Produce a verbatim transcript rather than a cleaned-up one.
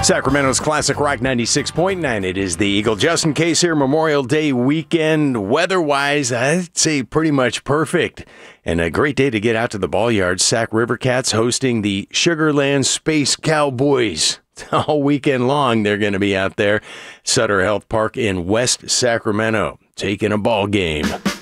Sacramento's Classic Rock ninety-six point nine. It is the Eagle Justin Case here. Memorial Day weekend. Weather-wise, I'd say pretty much perfect. And a great day to get out to the ball yard. Sac River Cats hosting the Sugar Land Space Cowboys. All weekend long, they're going to be out there. Sutter Health Park in West Sacramento, taking a ball game.